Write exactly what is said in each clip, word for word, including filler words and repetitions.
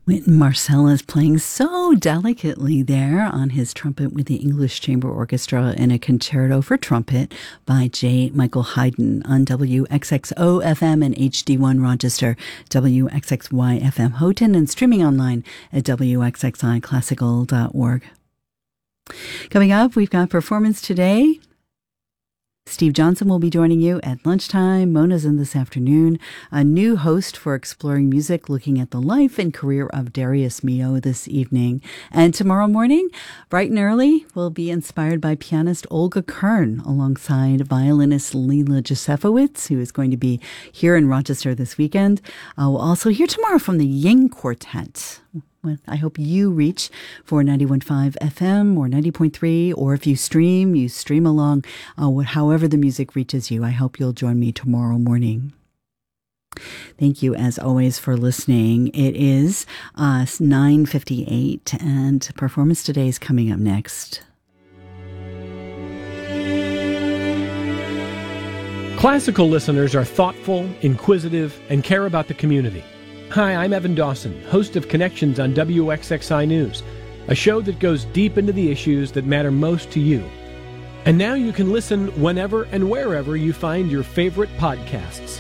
Wynton Marsalis playing so delicately there on his trumpet with the English Chamber Orchestra in a concerto for trumpet by J. Michael Haydn on W X X O F M and H D one Rochester, W X X Y F M Houghton, and streaming online at W X X I classical dot org. Coming up, we've got Performance Today. Steve Johnson will be joining you at lunchtime. Mona's in this afternoon. A new host for Exploring Music, looking at the life and career of Darius Milhaud this evening. And tomorrow morning, bright and early, we'll be inspired by pianist Olga Kern alongside violinist Leela Josefowitz, who is going to be here in Rochester this weekend. Uh, we'll also hear tomorrow from the Ying Quartet. I hope you reach for ninety-one point five F M or ninety point three, or if you stream, you stream along, uh, however the music reaches you. I hope you'll join me tomorrow morning. Thank you, as always, for listening. It is uh, nine fifty-eight, and Performance Today is coming up next. Classical listeners are thoughtful, inquisitive, and care about the community. Hi, I'm Evan Dawson, host of Connections on W X X I News, a show that goes deep into the issues that matter most to you. And now you can listen whenever and wherever you find your favorite podcasts.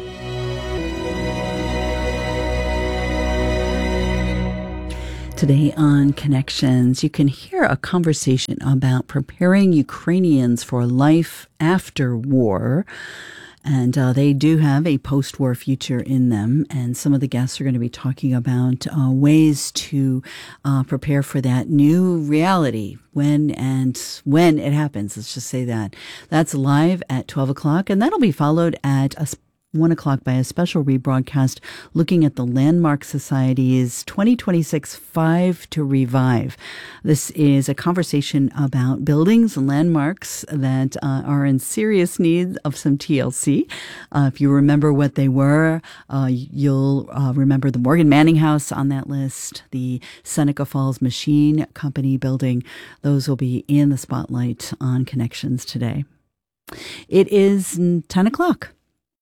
Today on Connections, you can hear a conversation about preparing Ukrainians for life after war. And uh, they do have a post-war future in them. And some of the guests are going to be talking about uh, ways to uh, prepare for that new reality when and when it happens. Let's just say that. That's live at twelve o'clock. And that'll be followed at a one o'clock by a special rebroadcast looking at the Landmark Society's twenty twenty-six Five to Revive. This is a conversation about buildings and landmarks that uh, are in serious need of some T L C. Uh, if you remember what they were, uh, you'll uh, remember the Morgan Manning House on that list, the Seneca Falls Machine Company building. Those will be in the spotlight on Connections today. It is ten o'clock.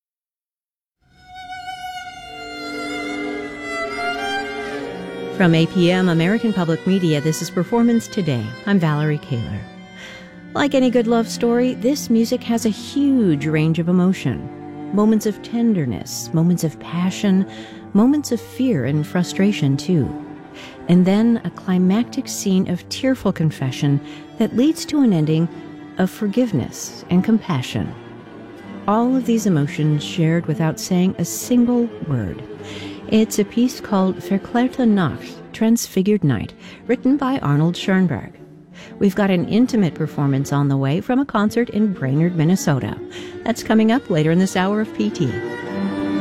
From A P M American Public Media, this is Performance Today. I'm Valerie Kaler. Like any good love story, this music has a huge range of emotion. Moments of tenderness, moments of passion, moments of fear and frustration, too. And then a climactic scene of tearful confession that leads to an ending of forgiveness and compassion. All of these emotions shared without saying a single word. It's a piece called Verklärte Nacht, Transfigured Night, written by Arnold Schoenberg. We've got an intimate performance on the way from a concert in Brainerd, Minnesota. That's coming up later in this hour of P T.